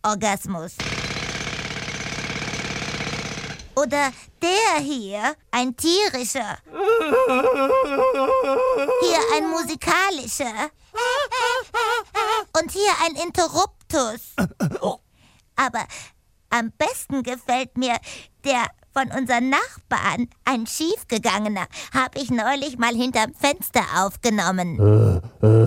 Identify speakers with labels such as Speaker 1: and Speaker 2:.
Speaker 1: Orgasmus. Oder der hier, ein tierischer. Hier ein musikalischer. Und hier ein Interruptus. Aber am besten gefällt mir der von unseren Nachbarn, ein schiefgegangener, habe ich neulich mal hinterm Fenster aufgenommen.